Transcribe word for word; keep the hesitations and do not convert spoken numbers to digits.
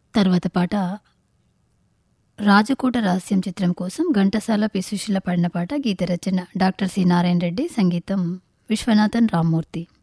తర్వాత పాట రాజకోట రహస్యం చిత్రం కోసం ఘంటసాల పి సుశీల పాడిన పాట. గీత రచన డాక్టర్ సి నారాయణ రెడ్డి, సంగీతం విశ్వనాథన్ రామ్మూర్తి.